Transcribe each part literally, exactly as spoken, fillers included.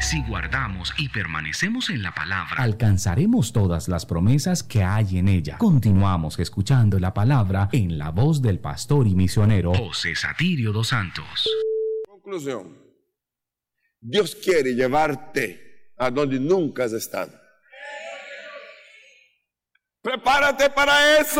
Si guardamos y permanecemos en la palabra, alcanzaremos todas las promesas que hay en ella. Continuamos escuchando la palabra en la voz del pastor y misionero José Satirio dos Santos. Conclusión. Dios quiere llevarte a donde nunca has estado. Prepárate para eso.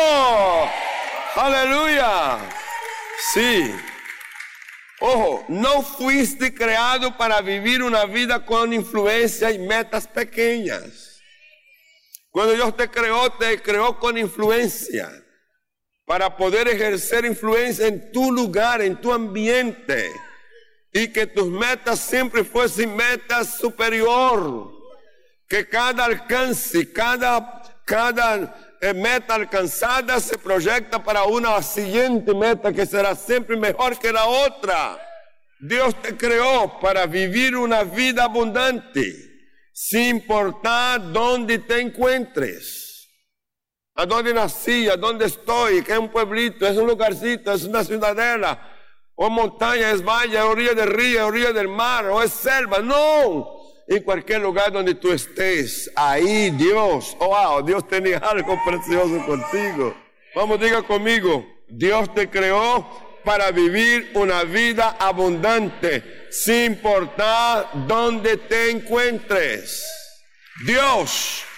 Aleluya. Sí. Ojo, no fuiste creado para vivir una vida con influencia y metas pequeñas. Cuando Dios te creó, te creó con influencia, para poder ejercer influencia en tu lugar, en tu ambiente, y que tus metas siempre fuesen metas superior, que cada alcance, cada, cada meta alcanzada se proyecta para una siguiente meta que será siempre mejor que la otra. Dios te creó para vivir una vida abundante, sin importar dónde te encuentres, a dónde nací, a dónde estoy, que es un pueblito, es un lugarcito, es una ciudadela, o montaña, es valle, orilla del río, orilla del mar, o es selva. No, en cualquier lugar donde tú estés, ahí Dios, oh, wow, Dios tenía algo precioso contigo. Vamos, diga conmigo, Dios te creó para vivir una vida abundante, sin importar dónde te encuentres. Dios